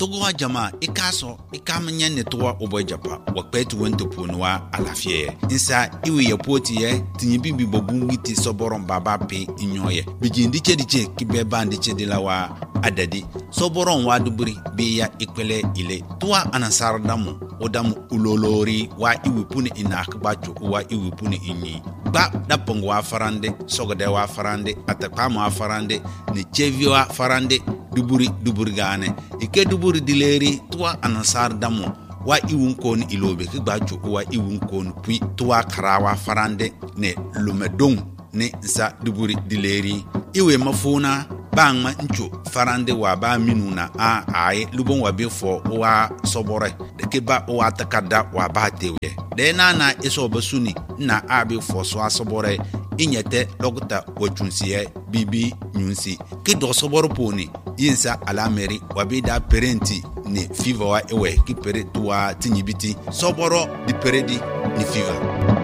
togo jama ikaso ikamanya ne towa oboy japa wakpetu wento punwa alafie insa iwe ya poti ye tinyibibi bobungiti soboron baba pe inyoye bijindi chediche kibeba ndiche dilawa adadi soboron waduburi biya ikwele ile towa anasardamu odamu ulolori wa iwe puni inakbacho wa iwe puni inyi ba dapong wa farande sogode wa farande atakama wa farande ne chevi wa farande duburi gane ike duburi dileri tuwa anasar damu wa iwun kon ilobe ki gbajo wa iwun kon pui tuwa karawa farande ne lumedong ne sa duburi dileri iwe mafuna bangma ncho farande wa ba minuna a ai lubon wa be fo wa sobore de ke ba wa takada wa ba tewe de na eso basuni na abi fo so asobore inyete logta wachunsiye bibi nyunsi ki do soboro poni yinsa alameri wabida parenti ni fever wa ewe ki pere tuwa tinyibiti soboro di peredi ni fever.